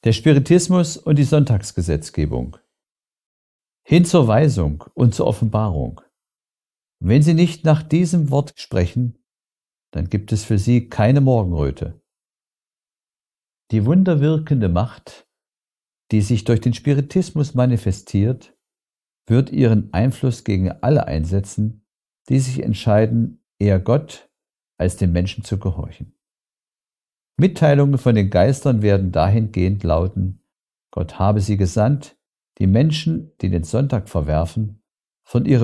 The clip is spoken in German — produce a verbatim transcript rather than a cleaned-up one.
Der Spiritismus und die Sonntagsgesetzgebung. Hin zur Weisung und zur Offenbarung. Wenn Sie nicht nach diesem Wort sprechen, dann gibt es für Sie keine Morgenröte. Die wunderwirkende Macht, die sich durch den Spiritismus manifestiert, wird ihren Einfluss gegen alle einsetzen, die sich entscheiden, eher Gott als dem Menschen zu gehorchen. Mitteilungen von den Geistern werden dahingehend lauten: Gott habe sie gesandt, die Menschen, die den Sonntag verwerfen, von ihrem